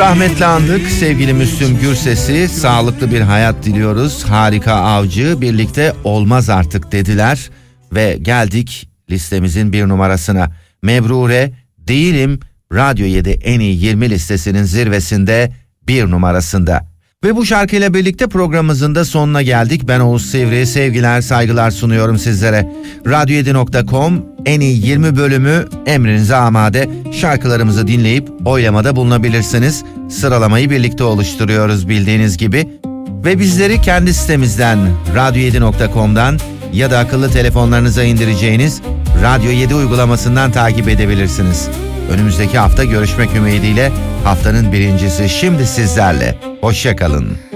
Rahmetli andık sevgili Müslüm Gürses'i, sağlıklı bir hayat diliyoruz. Harika Avcı birlikte olmaz artık dediler ve geldik listemizin bir numarasına. Mebrure Değilim Radyo 7 en iyi 20 listesinin zirvesinde bir numarasında. Ve bu şarkıyla birlikte programımızın da sonuna geldik. Ben Oğuz Sivri, sevgiler saygılar sunuyorum sizlere. Radyo7.com en iyi 20 bölümü emrinize amade. Şarkılarımızı dinleyip oylamada bulunabilirsiniz. Sıralamayı birlikte oluşturuyoruz bildiğiniz gibi. Ve bizleri kendi sitemizden radyo7.com'dan ya da akıllı telefonlarınıza indireceğiniz Radyo 7 uygulamasından takip edebilirsiniz. Önümüzdeki hafta görüşmek ümidiyle haftanın birincisi şimdi sizlerle. Hoşça kalın.